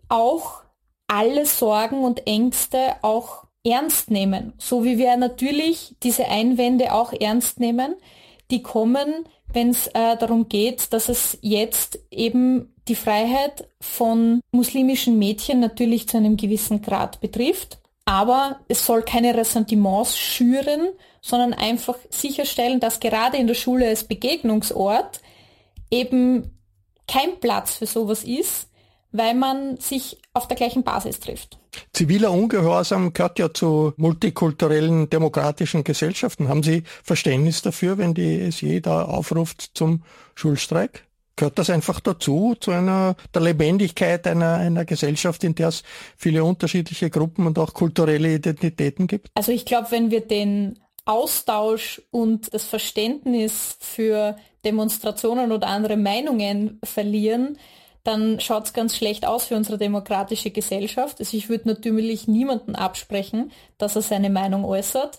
auch alle Sorgen und Ängste auch ernst nehmen. So wie wir natürlich diese Einwände auch ernst nehmen, die kommen, wenn es darum geht, dass es jetzt eben die Freiheit von muslimischen Mädchen natürlich zu einem gewissen Grad betrifft. Aber es soll keine Ressentiments schüren, sondern einfach sicherstellen, dass gerade in der Schule als Begegnungsort eben kein Platz für sowas ist, weil man sich auf der gleichen Basis trifft. Ziviler Ungehorsam gehört ja zu multikulturellen, demokratischen Gesellschaften. Haben Sie Verständnis dafür, wenn die SJ da aufruft zum Schulstreik? Gehört das einfach dazu, zu der Lebendigkeit einer Gesellschaft, in der es viele unterschiedliche Gruppen und auch kulturelle Identitäten gibt? Also ich glaube, wenn wir den Austausch und das Verständnis für Demonstrationen oder andere Meinungen verlieren, dann schaut es ganz schlecht aus für unsere demokratische Gesellschaft. Also ich würde natürlich niemanden absprechen, dass er seine Meinung äußert.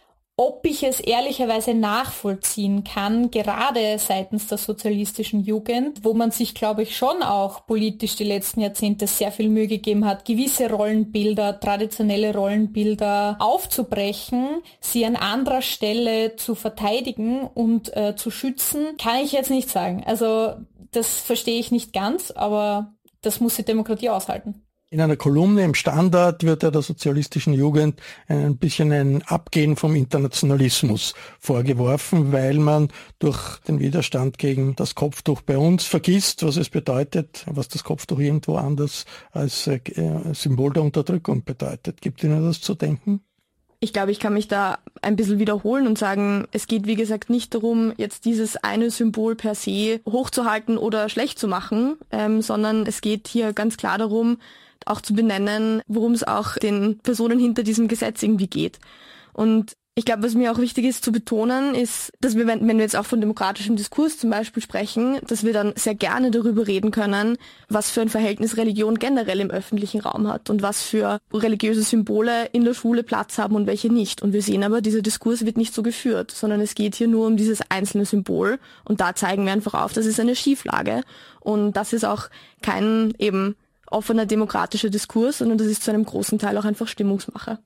Ob ich es ehrlicherweise nachvollziehen kann, gerade seitens der sozialistischen Jugend, wo man sich, glaube ich, schon auch politisch die letzten Jahrzehnte sehr viel Mühe gegeben hat, gewisse Rollenbilder, traditionelle Rollenbilder aufzubrechen, sie an anderer Stelle zu verteidigen und zu schützen, kann ich jetzt nicht sagen. Also das verstehe ich nicht ganz, aber das muss die Demokratie aushalten. In einer Kolumne im Standard wird ja der sozialistischen Jugend ein bisschen ein Abgehen vom Internationalismus vorgeworfen, weil man durch den Widerstand gegen das Kopftuch bei uns vergisst, was es bedeutet, was das Kopftuch irgendwo anders als Symbol der Unterdrückung bedeutet. Gibt Ihnen das zu denken? Ich glaube, ich kann mich da ein bisschen wiederholen und sagen, es geht wie gesagt nicht darum, jetzt dieses eine Symbol per se hochzuhalten oder schlecht zu machen, sondern es geht hier ganz klar darum, auch zu benennen, worum es auch den Personen hinter diesem Gesetz irgendwie geht. Und ich glaube, was mir auch wichtig ist zu betonen, ist, dass wir, wenn wir jetzt auch von demokratischem Diskurs zum Beispiel sprechen, dass wir dann sehr gerne darüber reden können, was für ein Verhältnis Religion generell im öffentlichen Raum hat und was für religiöse Symbole in der Schule Platz haben und welche nicht. Und wir sehen aber, dieser Diskurs wird nicht so geführt, sondern es geht hier nur um dieses einzelne Symbol. Und da zeigen wir einfach auf, das ist eine Schieflage. Und das ist auch kein eben offener demokratischer Diskurs, sondern das ist zu einem großen Teil auch einfach Stimmungsmache.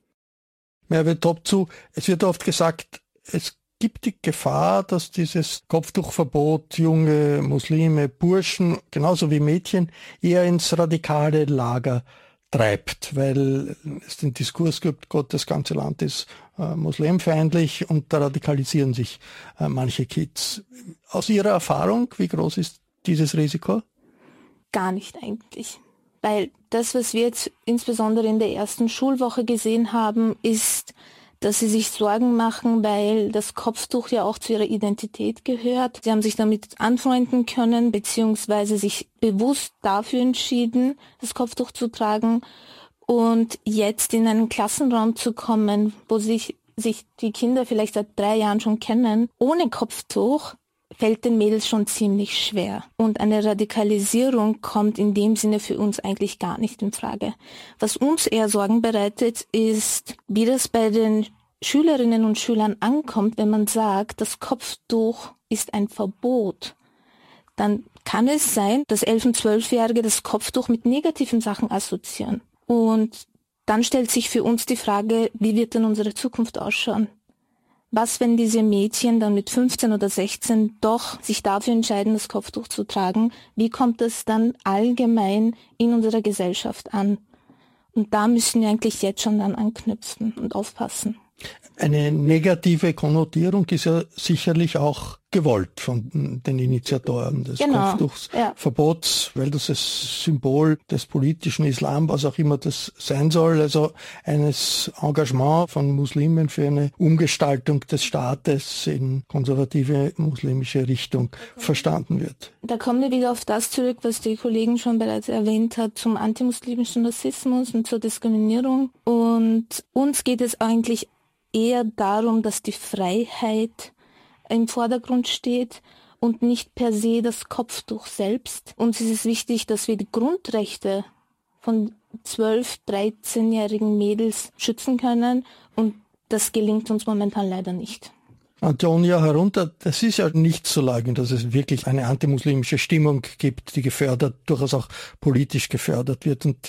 Merve Topzu, es wird oft gesagt, es gibt die Gefahr, dass dieses Kopftuchverbot junge Muslime, Burschen, genauso wie Mädchen, eher ins radikale Lager treibt, weil es den Diskurs gibt, Gott, das ganze Land ist muslimfeindlich und da radikalisieren sich manche Kids. Aus Ihrer Erfahrung, wie groß ist dieses Risiko? Gar nicht eigentlich. Weil das, was wir jetzt insbesondere in der ersten Schulwoche gesehen haben, ist, dass sie sich Sorgen machen, weil das Kopftuch ja auch zu ihrer Identität gehört. Sie haben sich damit anfreunden können, beziehungsweise sich bewusst dafür entschieden, das Kopftuch zu tragen. Und jetzt in einen Klassenraum zu kommen, wo sich die Kinder vielleicht seit 3 Jahren schon kennen, ohne Kopftuch, fällt den Mädels schon ziemlich schwer. Und eine Radikalisierung kommt in dem Sinne für uns eigentlich gar nicht in Frage. Was uns eher Sorgen bereitet, ist, wie das bei den Schülerinnen und Schülern ankommt, wenn man sagt, das Kopftuch ist ein Verbot. Dann kann es sein, dass 11- und 12-Jährige das Kopftuch mit negativen Sachen assoziieren. Und dann stellt sich für uns die Frage, wie wird denn unsere Zukunft ausschauen? Was, wenn diese Mädchen dann mit 15 oder 16 doch sich dafür entscheiden, das Kopftuch zu tragen? Wie kommt es dann allgemein in unserer Gesellschaft an? Und da müssen wir eigentlich jetzt schon dann anknüpfen und aufpassen. Eine negative Konnotierung ist ja sicherlich auch gewollt von den Initiatoren des Kopftuchsverbots, weil das das Symbol des politischen Islam, was auch immer das sein soll, also eines Engagement von Muslimen für eine Umgestaltung des Staates in konservative muslimische Richtung verstanden wird. Da kommen wir wieder auf das zurück, was die Kollegin schon bereits erwähnt hat, zum antimuslimischen Rassismus und zur Diskriminierung. Und uns geht es eigentlich eher darum, dass die Freiheit im Vordergrund steht und nicht per se das Kopftuch selbst. Uns ist es wichtig, dass wir die Grundrechte von 12-, 13-jährigen Mädels schützen können und das gelingt uns momentan leider nicht. Antonia Herunter, das ist ja nicht zu leugnen, dass es wirklich eine antimuslimische Stimmung gibt, die durchaus auch politisch gefördert wird. Und